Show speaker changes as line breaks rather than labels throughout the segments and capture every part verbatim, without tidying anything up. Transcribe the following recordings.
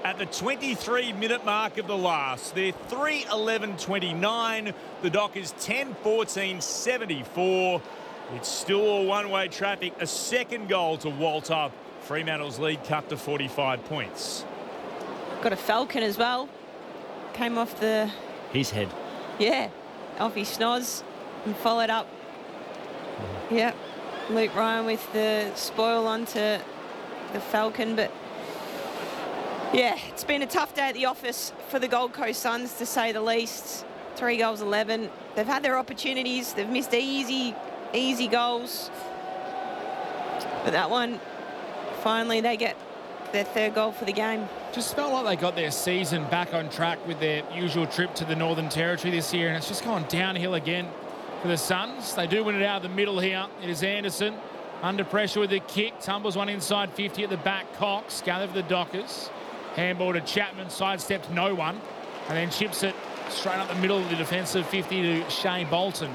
at the twenty-three minute mark of the last. They're three eleven twenty-nine. The Dockers ten fourteen seventy-four. It's still all one-way traffic. A second goal to Walter. Fremantle's lead cut to forty-five points.
Got a Falcon as well. Came off the...
His head.
Yeah, off his schnoz and followed up. Yep. Luke Ryan with the spoil onto the Falcon. But, yeah, it's been a tough day at the office for the Gold Coast Suns, to say the least. Three goals, eleven. They've had their opportunities. They've missed easy, easy goals. But that one, finally, they get their third goal for the game.
Just felt like they got their season back on track with their usual trip to the Northern Territory this year, and it's just gone downhill again for the Suns. They do win it out of the middle here. It is Anderson under pressure with the kick. Tumbles one inside fifty at the back. Cox gather for the Dockers. Handball to Chapman, sidesteps no one, and then chips it straight up the middle of the defensive fifty to Shea Bolton.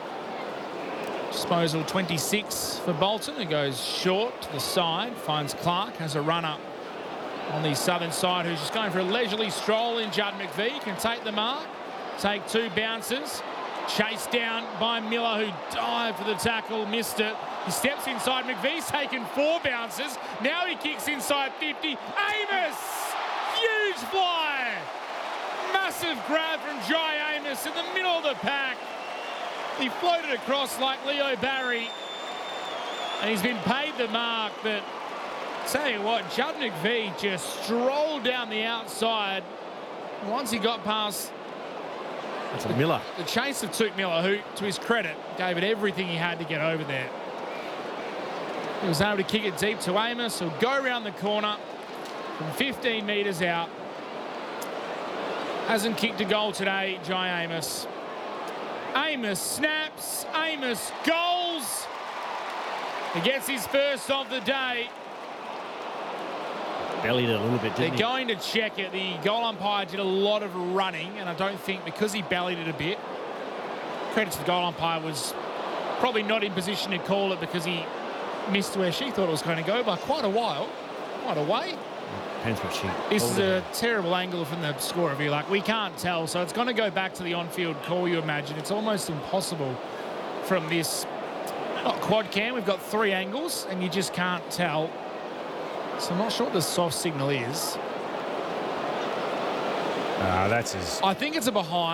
Disposal twenty-six for Bolton. It goes short to the side. Finds Clark. Has a runner on the southern side who's just going for a leisurely stroll in Judd McVie. Can take the mark. Take two bounces. Chased down by Miller, who dived for the tackle. Missed it. He steps inside. McVie's taken four bounces. Now he kicks inside fifty. Amos! Huge fly! Massive grab from Jai Amos in the middle of the pack. He floated across like Leo Barry, and he's been paid the mark. But tell you what, Judd McVie just strolled down the outside. Once he got past
That's a Miller.
the chase of Touk Miller, who, to his credit, gave it everything he had to get over there. He was able to kick it deep to Amos, who'll go around the corner from fifteen metres out. Hasn't kicked a goal today, Jai Amos. Amos snaps, Amos goals. He gets his first of the day.
Bellied it a little bit, didn't
They're
he?
going to check it. The goal umpire did a lot of running, and I don't think, because he bellied it a bit, credit to the goal umpire, was probably not in position to call it because he missed where she thought it was going to go by quite a while, quite a way.
Depends what she...
This is
called
a
it.
terrible angle from the score review. Like, we can't tell, so it's going to go back to the on-field call, you imagine. It's almost impossible from this, not quad cam. We've got three angles, and you just can't tell. So I'm not sure what the soft signal is.
Ah, that's his.
I think it's a behind.